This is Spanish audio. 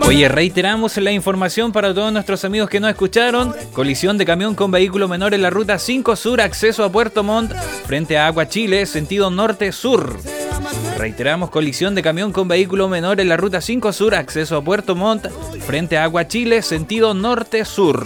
Oye, reiteramos la información para todos nuestros amigos que no escucharon. Colisión de camión con vehículo menor en la ruta 5 Sur, acceso a Puerto Montt, frente a Agua Chile, sentido norte-sur. Reiteramos, colisión de camión con vehículo menor en la ruta 5 Sur, acceso a Puerto Montt, frente a Agua Chile, sentido norte-sur.